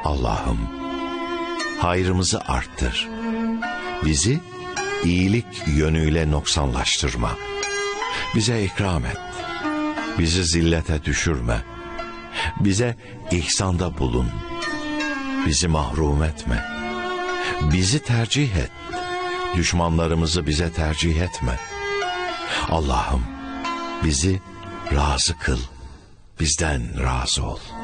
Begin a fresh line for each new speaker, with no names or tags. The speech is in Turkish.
Allah'ım, hayrımızı arttır. Bizi iyilik yönüyle noksanlaştırma. Bize ikram et. Bizi zillete düşürme. Bize ihsanda bulun. Bizi mahrum etme. Bizi tercih et. Düşmanlarımızı bize tercih etme. Allah'ım, bizi razı kıl. Bizden razı ol.